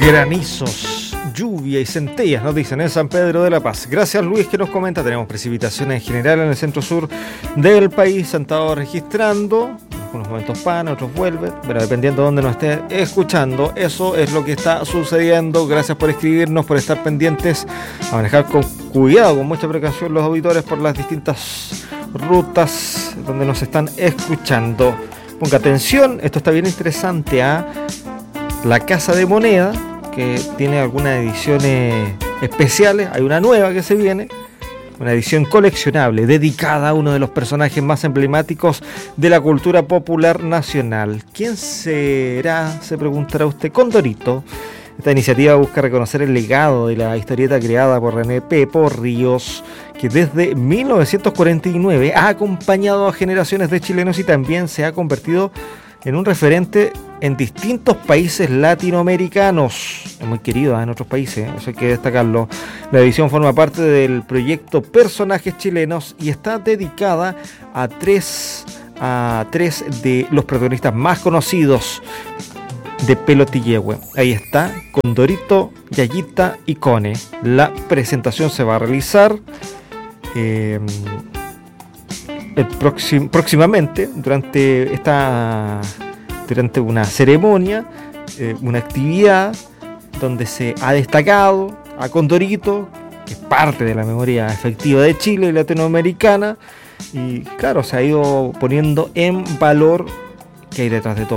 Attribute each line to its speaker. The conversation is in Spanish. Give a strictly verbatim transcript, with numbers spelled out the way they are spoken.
Speaker 1: Granizos, lluvia y centellas, nos dicen en San Pedro de la Paz. Gracias Luis que nos comenta, tenemos precipitaciones en general en el centro sur del país, se han estado registrando, algunos momentos van, otros vuelven, pero dependiendo de dónde nos esté escuchando, eso es lo que está sucediendo. Gracias por escribirnos, por estar pendientes, a manejar con cuidado, con mucha precaución los auditores por las distintas rutas donde nos están escuchando. Ponga atención, esto está bien interesante, a la Casa de Moneda, que tiene algunas ediciones especiales. Hay una nueva que se viene, una edición coleccionable dedicada a uno de los personajes más emblemáticos de la cultura popular nacional. ¿Quién será?, se preguntará usted. Condorito. Esta iniciativa busca reconocer el legado de la historieta creada por René Pepo Ríos, que desde mil novecientos cuarenta y nueve ha acompañado a generaciones de chilenos y también se ha convertido en un referente en distintos países latinoamericanos. Es muy querido en otros países, eso hay que destacarlo. La edición forma parte del proyecto Personajes Chilenos y está dedicada a tres, a tres de los protagonistas más conocidos de Pelotillehue. Ahí está, Condorito, Yayita y Cone. La presentación se va a realizar eh, el próxim, próximamente durante esta durante una ceremonia, eh, una actividad donde se ha destacado a Condorito, que es parte de la memoria efectiva de Chile y latinoamericana, y claro, se ha ido poniendo en valor qué hay detrás de todo